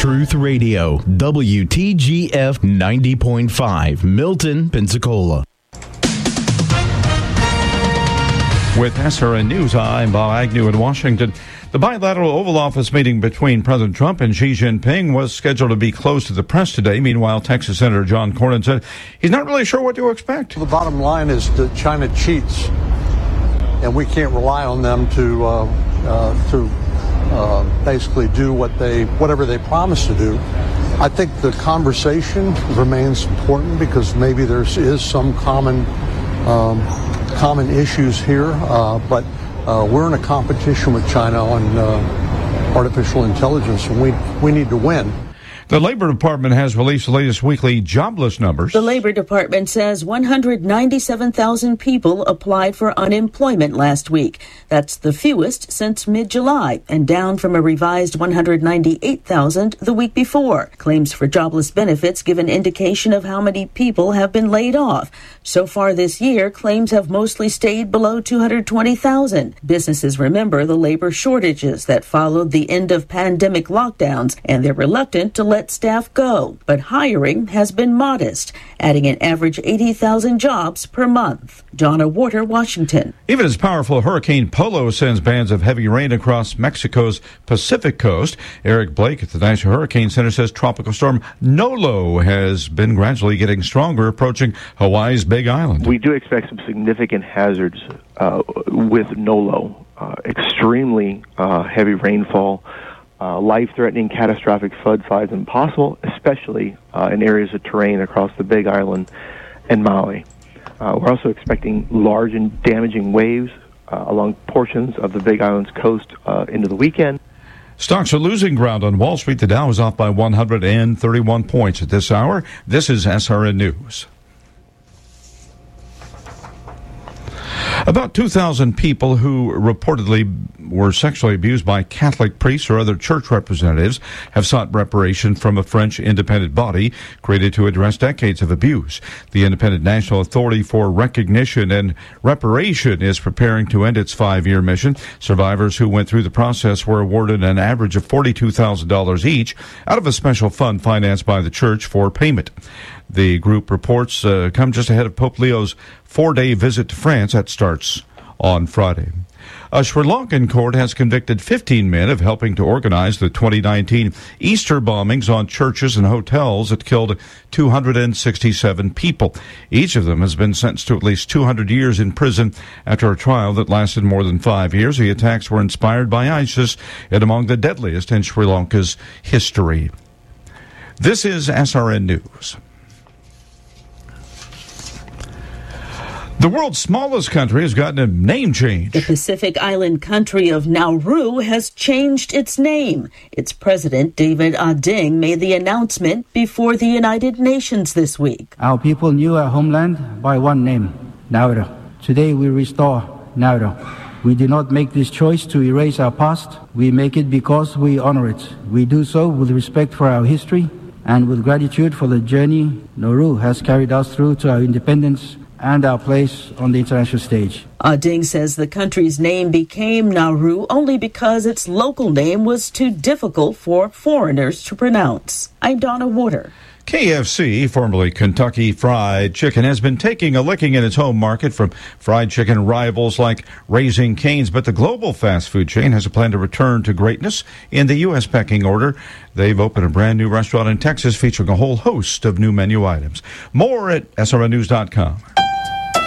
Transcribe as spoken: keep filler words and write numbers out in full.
Truth Radio, W T G F ninety point five, Milton, Pensacola. With S R N News, I'm Bob Agnew in Washington. The bilateral Oval Office meeting between President Trump and Xi Jinping was scheduled to be closed to the press today. Meanwhile, Texas Senator John Cornyn said he's not really sure what to expect. The bottom line is that China cheats, and we can't rely on them to uh, uh, to uh, basically do what they whatever they promise to do. I think the conversation remains important because maybe there is some common um, common issues here, uh, but uh, we're in a competition with China on uh, artificial intelligence, and we we need to win. The Labor Department has released the latest weekly jobless numbers. The Labor Department says one hundred ninety-seven thousand people applied for unemployment last week. That's the fewest since mid-July and down from a revised one hundred ninety-eight thousand the week before. Claims for jobless benefits give an indication of how many people have been laid off. So far this year, claims have mostly stayed below two hundred twenty thousand. Businesses remember the labor shortages that followed the end of pandemic lockdowns, and they're reluctant to let staff go. But hiring has been modest, adding an average eighty thousand jobs per month. Donna Warder, Washington. Even as powerful Hurricane Polo sends bands of heavy rain across Mexico's Pacific coast, Eric Blake at the National Hurricane Center says tropical storm Nolo has been gradually getting stronger, approaching Hawaii's Big Island. We do expect some significant hazards uh, with Nolo. Uh, extremely uh, heavy rainfall, Uh, life-threatening catastrophic flood sides and possible, especially uh, in areas of terrain across the Big Island and Maui. Uh, we're also expecting large and damaging waves uh, along portions of the Big Island's coast uh, into the weekend. Stocks are losing ground on Wall Street. The Dow is off by one hundred thirty-one points at this hour. This is S R N News. About two thousand people who reportedly were sexually abused by Catholic priests or other church representatives have sought reparation from a French independent body created to address decades of abuse. The Independent National Authority for Recognition and Reparation is preparing to end its five-year mission. Survivors who went through the process were awarded an average of forty-two thousand dollars each out of a special fund financed by the church for payment. The group reports uh, come just ahead of Pope Leo's four-day visit to France that starts on Friday. A Sri Lankan court has convicted fifteen men of helping to organize the twenty nineteen Easter bombings on churches and hotels that killed two hundred sixty-seven people. Each of them has been sentenced to at least two hundred years in prison after a trial that lasted more than five years. The attacks were inspired by ISIS and among the deadliest in Sri Lanka's history. This is S R N News. The world's smallest country has gotten a name change. The Pacific island country of Nauru has changed its name. Its president, David Ading, made the announcement before the United Nations this week. Our people knew our homeland by one name, Nauru. Today we restore Nauru. We do not make this choice to erase our past. We make it because we honor it. We do so with respect for our history and with gratitude for the journey Nauru has carried us through to our independence and our place on the international stage. Ading says the country's name became Nauru only because its local name was too difficult for foreigners to pronounce. I'm Donna Warder. K F C, formerly Kentucky Fried Chicken, has been taking a licking in its home market from fried chicken rivals like Raising Cane's, but the global fast food chain has a plan to return to greatness in the U S pecking order. They've opened a brand new restaurant in Texas featuring a whole host of new menu items. More at S R N news dot com.